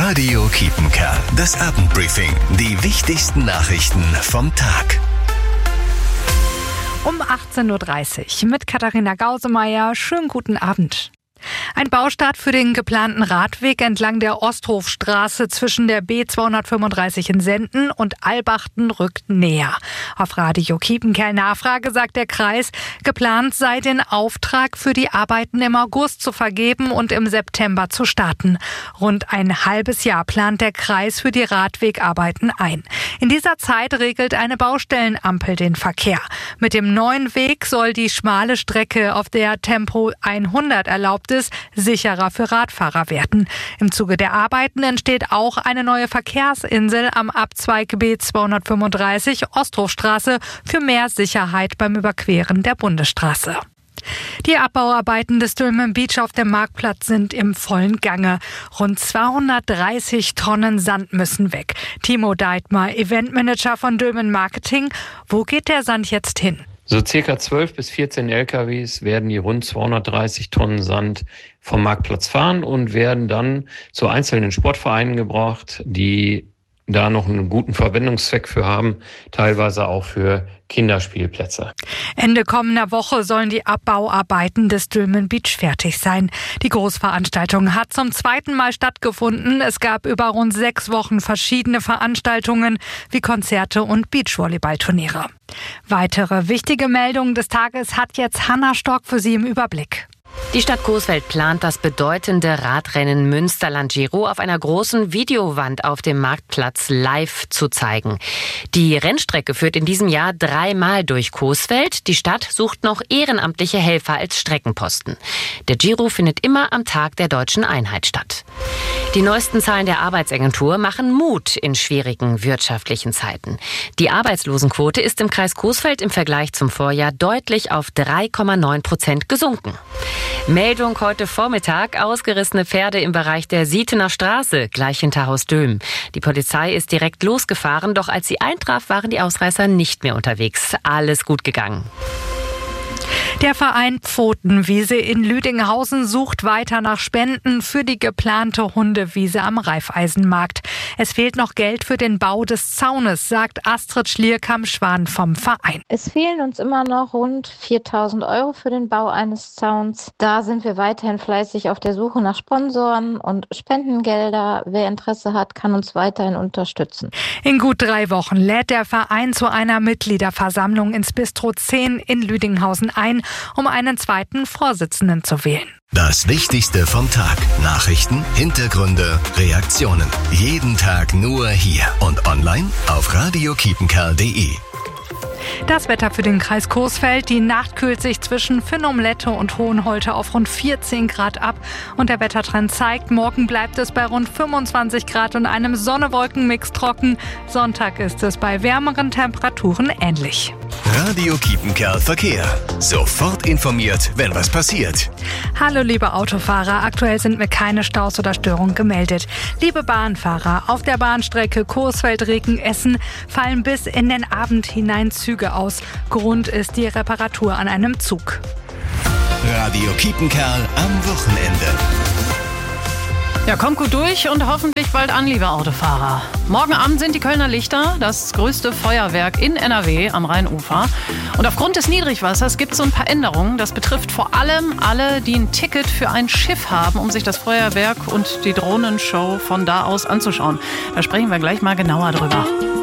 Radio Kiepenkerl, das Abendbriefing. Die wichtigsten Nachrichten vom Tag. Um 18.30 Uhr mit Katharina Gausemeyer. Schönen guten Abend. Ein Baustart für den geplanten Radweg entlang der Osthofstraße zwischen der B235 in Senden und Albachten rückt näher. Auf Radio Kiepenkerl Nachfrage sagt der Kreis, geplant sei den Auftrag für die Arbeiten im August zu vergeben und im September zu starten. Rund ein halbes Jahr plant der Kreis für die Radwegarbeiten ein. In dieser Zeit regelt eine Baustellenampel den Verkehr. Mit dem neuen Weg soll die schmale Strecke, auf der Tempo 100 erlaubt ist, sicherer für Radfahrer werden. Im Zuge der Arbeiten entsteht auch eine neue Verkehrsinsel am Abzweig B235 Osthofstraße für mehr Sicherheit beim Überqueren der Bundesstraße. Die Abbauarbeiten des Dülmen Beach auf dem Marktplatz sind im vollen Gange. Rund 230 Tonnen Sand müssen weg. Timo Deitmar, Eventmanager von Dülmen Marketing. Wo geht der Sand jetzt hin? So circa 12 bis 14 LKWs werden die rund 230 Tonnen Sand vom Marktplatz fahren und werden dann zu einzelnen Sportvereinen gebracht, die da noch einen guten Verwendungszweck für haben, teilweise auch für Kinderspielplätze. Ende kommender Woche sollen die Abbauarbeiten des Dülmen Beach fertig sein. Die Großveranstaltung hat zum zweiten Mal stattgefunden. Es gab über rund 6 Wochen verschiedene Veranstaltungen wie Konzerte und Beachvolleyballturniere. Weitere wichtige Meldungen des Tages hat jetzt Hanna Stork für Sie im Überblick. Die Stadt Coesfeld plant, das bedeutende Radrennen Münsterland Giro auf einer großen Videowand auf dem Marktplatz live zu zeigen. Die Rennstrecke führt in diesem Jahr 3-mal durch Coesfeld. Die Stadt sucht noch ehrenamtliche Helfer als Streckenposten. Der Giro findet immer am Tag der Deutschen Einheit statt. Die neuesten Zahlen der Arbeitsagentur machen Mut in schwierigen wirtschaftlichen Zeiten. Die Arbeitslosenquote ist im Kreis Coesfeld im Vergleich zum Vorjahr deutlich auf 3,9% gesunken. Meldung heute Vormittag: ausgerissene Pferde im Bereich der Sietener Straße, gleich hinter Haus Dülmen. Die Polizei ist direkt losgefahren, doch als sie eintraf, waren die Ausreißer nicht mehr unterwegs. Alles gut gegangen. Der Verein Pfotenwiese in Lüdinghausen sucht weiter nach Spenden für die geplante Hundewiese am Raiffeisenmarkt. Es fehlt noch Geld für den Bau des Zaunes, sagt Astrid Schlierkamp-Schwan vom Verein. Es fehlen uns immer noch rund 4.000 € für den Bau eines Zauns. Da sind wir weiterhin fleißig auf der Suche nach Sponsoren und Spendengelder. Wer Interesse hat, kann uns weiterhin unterstützen. In gut 3 Wochen lädt der Verein zu einer Mitgliederversammlung ins Bistro 10 in Lüdinghausen ein, um einen zweiten Vorsitzenden zu wählen. Das Wichtigste vom Tag. Nachrichten, Hintergründe, Reaktionen. Jeden Tag nur hier und online auf radiokiepenkerl.de. Das Wetter für den Kreis Coesfeld. Die Nacht kühlt sich zwischen Finnumlette und Hohenholte auf rund 14 Grad ab. Und der Wettertrend zeigt, morgen bleibt es bei rund 25 Grad und einem Sonne-Wolken-Mix trocken. Sonntag ist es bei wärmeren Temperaturen ähnlich. Radio Kiepenkerl Verkehr. Sofort informiert, wenn was passiert. Hallo liebe Autofahrer, aktuell sind mir keine Staus oder Störungen gemeldet. Liebe Bahnfahrer, auf der Bahnstrecke Coesfeld-Regen-Essen fallen bis in den Abend hinein Züge aus. Grund ist die Reparatur an einem Zug. Radio Kiepenkerl am Wochenende. Ja, kommt gut durch und hoffentlich bald an, liebe Autofahrer. Morgen Abend sind die Kölner Lichter das größte Feuerwerk in NRW am Rheinufer. Und aufgrund des Niedrigwassers gibt es so ein paar Änderungen. Das betrifft vor allem alle, die ein Ticket für ein Schiff haben, um sich das Feuerwerk und die Drohnenshow von da aus anzuschauen. Da sprechen wir gleich mal genauer drüber.